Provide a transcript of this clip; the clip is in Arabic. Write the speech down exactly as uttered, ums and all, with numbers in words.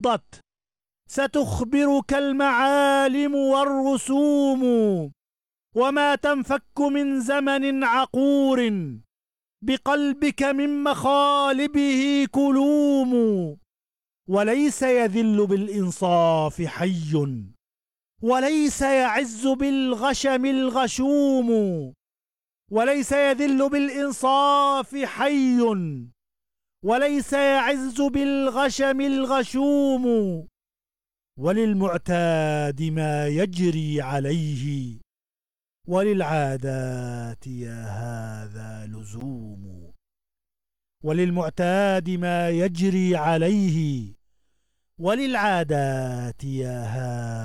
مضت ستخبرك المعالم والرسوم، وما تنفك من زمن عقور بقلبك من مخالبه كلوم. وليس يذل بالإنصاف حي، وليس يعز بالغشم الغشوم. وليس يذل بالإنصاف حي، وليس يعز بالغشم الغشوم. وللمعتاد ما يجري عليه، وللعادات يا هذا لزوم. وللمعتاد ما يجري عليه، وللعادات يا هذا